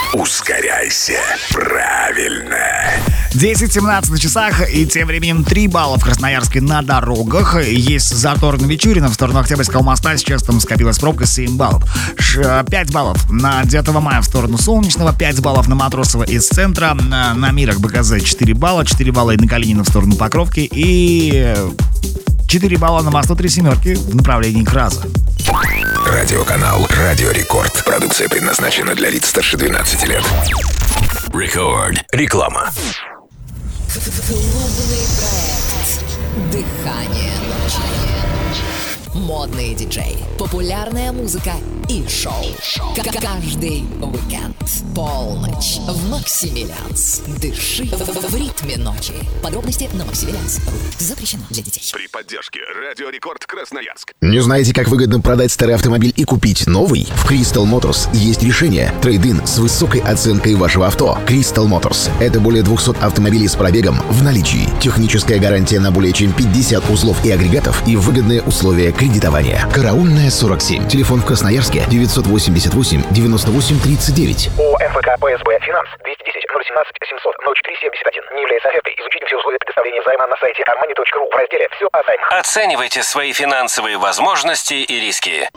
Ускоряйся. Правильно. 10:17 на часах, и тем временем 3 балла в Красноярске на дорогах. Есть затор на Мичурина в сторону Октябрьского моста. Сейчас там скопилась пробка, 7 баллов. 5 баллов на 9 мая в сторону Солнечного, 5 баллов на Матросова из центра, на Мирах БКЗ 4 балла, 4 балла и на Калинина в сторону Покровки, и 4 балла на мосту Три Семерки в направлении Краза. Радиоканал «Радио Рекорд». Продукция предназначена для лиц старше 12 лет. Рекорд. Реклама. Клубный проект «Дыхание ночи». Модные диджеи, популярная музыка и шоу. Каждый уикенд. Полночь в Максимилианс. Дыши в ритме ночи. Подробности на Максимилианс.ру. Запрещено для детей. При поддержке Радио Рекорд Красноярск. Не знаете, как выгодно продать старый автомобиль и купить новый? В Crystal Motors есть решение. Трейд-ин с высокой оценкой вашего авто. Crystal Motors. Это более 200 автомобилей с пробегом в наличии. Техническая гарантия на более чем 50 узлов и агрегатов и выгодные условия кредитования. Караульная, 47. Телефон в Красноярске 988 98 39. ООО МФК ПСБ Финанс 210 017 700 0471. Не является офертой. Изучите все условия предоставления займа на сайте armani.ru в разделе «Все о займах». Оценивайте свои финансовые возможности и риски.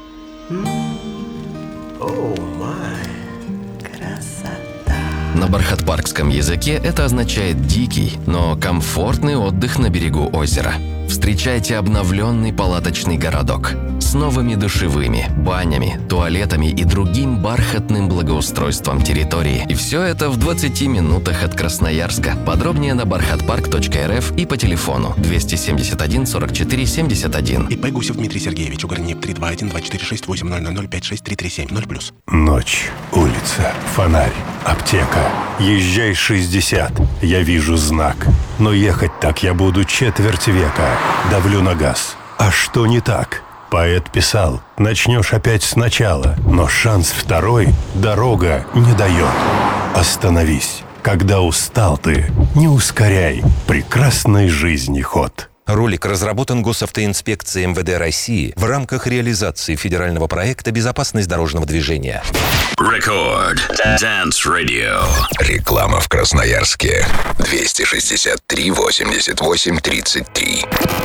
На бархатпаркском языке это означает «дикий», но комфортный отдых на берегу озера. Встречайте обновленный палаточный городок с новыми душевыми, банями, туалетами и другим бархатным благоустройством территории. И все это в 20 минутах от Красноярска. Подробнее на barkhatpark.rf и по телефону 271 44 71. ИП Гусев Дмитрий Сергеевич, Угорнеп 321 246 8000 56337 0+. Ночь, улица, фонарь, аптека. Езжай 60, я вижу знак. Но ехать так я буду четверть века. Давлю на газ. А что не так? Поэт писал: начнешь опять сначала, но шанс второй дорога не дает. Остановись. Когда устал ты, не ускоряй прекрасной жизни ход. Ролик разработан Госавтоинспекцией МВД России в рамках реализации федерального проекта «Безопасность дорожного движения». Рекорд. Dance Radio. Реклама в Красноярске. 263 88 33.